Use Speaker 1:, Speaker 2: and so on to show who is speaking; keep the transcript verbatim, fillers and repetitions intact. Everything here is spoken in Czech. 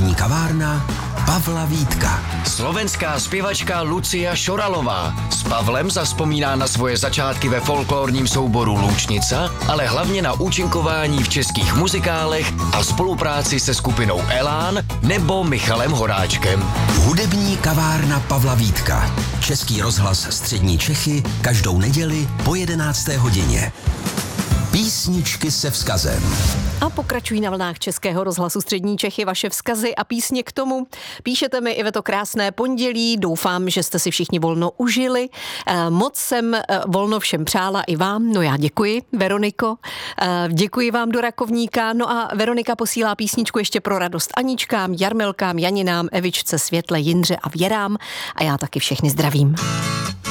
Speaker 1: hudební kavárna Pavla Vítka.
Speaker 2: Slovenská zpěvačka Lucia Šoralová s Pavlem zazpomíná na svoje začátky ve folklorním souboru Loučnica, ale hlavně na účinkování v českých muzikálech a spolupráci se skupinou Elán nebo Michalem Horáčkem.
Speaker 1: Hudební kavárna Pavla Vítka. Český rozhlas Střední Čechy každou neděli po jedenácté hodině. Písničky se vzkazem.
Speaker 3: A pokračují na vlnách Českého rozhlasu Střední Čechy vaše vzkazy a písně k tomu. Píšete mi, Iveto, krásné pondělí, doufám, že jste si všichni volno užili. Moc jsem volno všem přála i vám, no já děkuji, Veroniko. Děkuji vám do Rakovníka, no a Veronika posílá písničku ještě pro radost Aničkám, Jarmilkám, Janinám, Evičce, Světle, Jindře a Věrám a já taky všechny zdravím.